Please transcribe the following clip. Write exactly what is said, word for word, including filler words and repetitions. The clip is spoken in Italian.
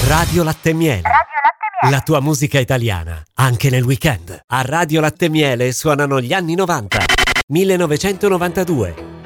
Radio Latte e Miele. Radio Latte e Miele. La tua musica italiana, anche nel weekend. A Radio Latte e Miele suonano gli anni novanta. millenovecentonovantadue,